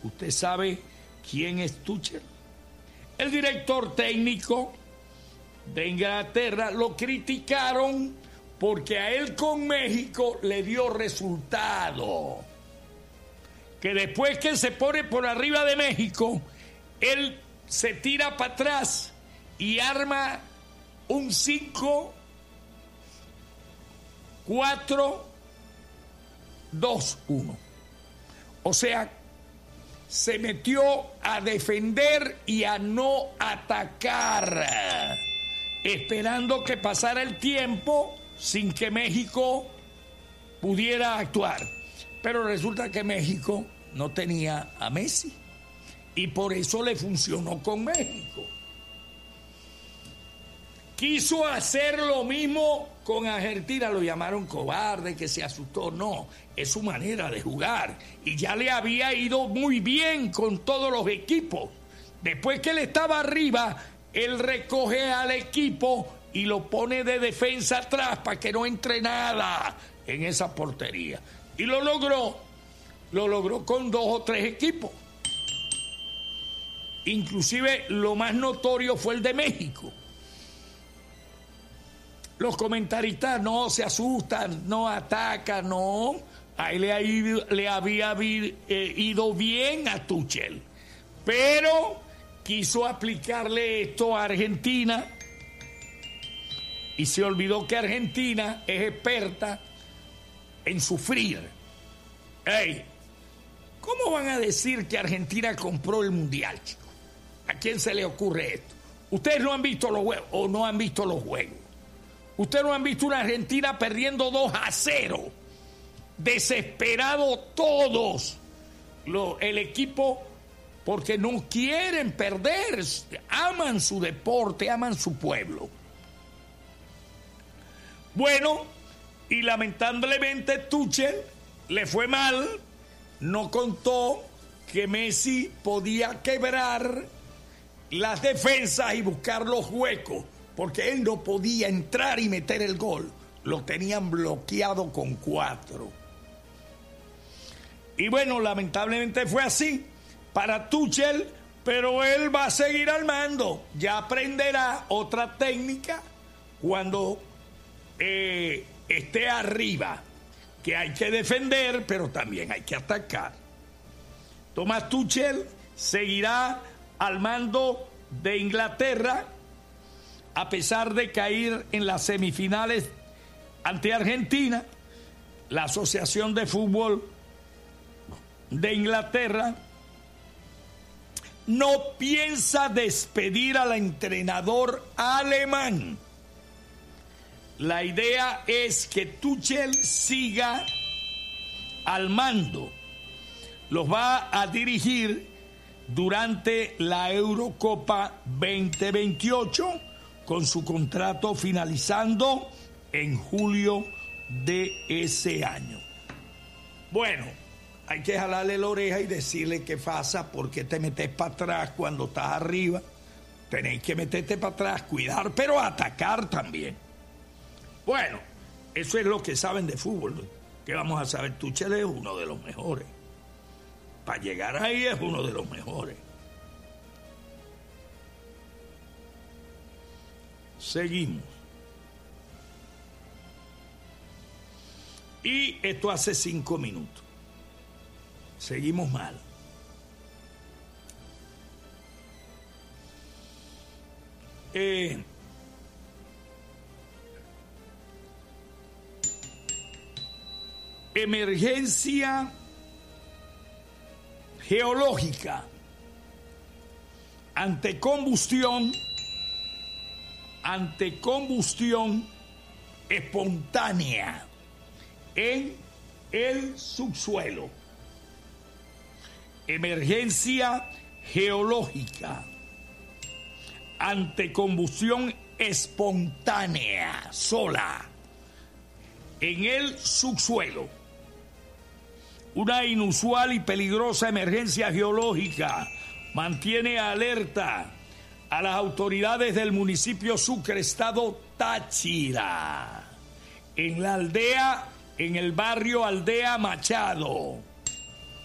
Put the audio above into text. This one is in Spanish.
¿Usted sabe quién es Tuchel? El director técnico de Inglaterra. Lo criticaron porque a él con México le dio resultado. Que después que se pone por arriba de México, él se tira para atrás y arma un 5-4-2-1. O sea, se metió a defender y a no atacar, esperando que pasara el tiempo sin que México pudiera actuar. Pero resulta que México no tenía a Messi y por eso le funcionó con México. Quiso hacer lo mismo con Argentina, lo llamaron cobarde, que se asustó. No, es su manera de jugar y ya le había ido muy bien con todos los equipos. Después que él estaba arriba, él recoge al equipo y lo pone de defensa atrás para que no entre nada en esa portería. Y lo logró con 2 o 3 equipos. Inclusive lo más notorio fue el de México. Los comentaristas no se asustan, no atacan, no. A él le había ido bien a Tuchel, pero quiso aplicarle esto a Argentina y se olvidó que Argentina es experta en sufrir. Ey, ¿cómo van a decir que Argentina compró el Mundial, chicos? ¿A quién se le ocurre esto? Ustedes no han visto los juegos o no han visto los juegos. Ustedes no han visto una Argentina perdiendo 2-0. Desesperado todos. El equipo, porque no quieren perder. Aman su deporte, aman su pueblo. Bueno, y lamentablemente Tuchel le fue mal. No contó que Messi podía quebrar las defensas y buscar los huecos, porque él no podía entrar y meter el gol. Lo tenían bloqueado con 4. Y bueno, lamentablemente fue así para Tuchel, pero él va a seguir al mando. Ya aprenderá otra técnica cuando esté arriba, que hay que defender, pero también hay que atacar. Thomas Tuchel seguirá al mando de Inglaterra, a pesar de caer en las semifinales ante Argentina. La Asociación de Fútbol de Inglaterra no piensa despedir al entrenador alemán. La idea es que Tuchel siga al mando. Los va a dirigir durante la Eurocopa 2028, con su contrato finalizando en julio de ese año. Bueno, hay que jalarle la oreja y decirle qué pasa, por qué te metes para atrás cuando estás arriba. Tenéis que meterte para atrás, cuidar, pero atacar también. Bueno, eso es lo que saben de fútbol. ¿Qué vamos a saber? Tuchel es uno de los mejores. Para llegar ahí es uno de los mejores. Seguimos. Y esto hace 5 minutos. Seguimos mal. Emergencia geológica ante combustión espontánea en el subsuelo. Emergencia geológica ante combustión espontánea sola en el subsuelo. Una inusual y peligrosa emergencia geológica mantiene alerta a las autoridades del municipio Sucre, estado Táchira, en el barrio Aldea Machado.